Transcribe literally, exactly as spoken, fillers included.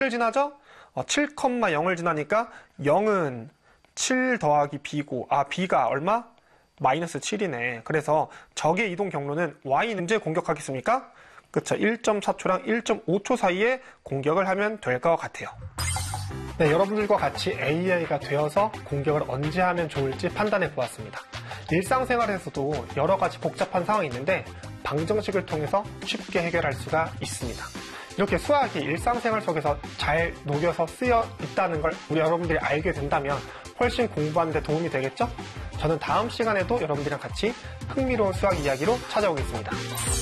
지나죠? 어, 칠, 영을 지나니까 영은 칠 더하기 b고, 아, b가 얼마? 마이너스 칠이네. 그래서 적의 이동 경로는 y는 언제 공격하겠습니까? 그쵸. 일 점 사 초랑 일 점 오 초 사이에 공격을 하면 될 것 같아요. 네, 여러분들과 같이 에이아이가 되어서 공격을 언제 하면 좋을지 판단해 보았습니다. 일상생활에서도 여러 가지 복잡한 상황이 있는데 방정식을 통해서 쉽게 해결할 수가 있습니다. 이렇게 수학이 일상생활 속에서 잘 녹여서 쓰여 있다는 걸 우리 여러분들이 알게 된다면 훨씬 공부하는 데 도움이 되겠죠? 저는 다음 시간에도 여러분들이랑 같이 흥미로운 수학 이야기로 찾아오겠습니다.